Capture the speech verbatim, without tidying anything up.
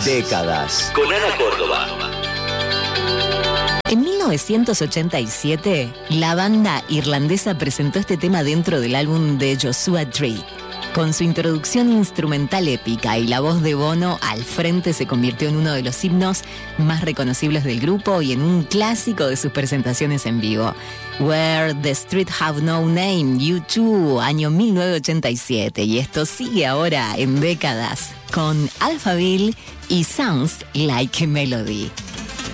Décadas. Con Ana Córdoba. En mil novecientos ochenta y siete, la banda irlandesa presentó este tema dentro del álbum de Joshua Tree. Con su introducción instrumental épica y la voz de Bono al frente, se convirtió en uno de los himnos más reconocibles del grupo y en un clásico de sus presentaciones en vivo. Where the Street Have No Name, U dos, año mil novecientos ochenta y siete. Y esto sigue ahora en Décadas con Alphaville y Sounds Like a Melody.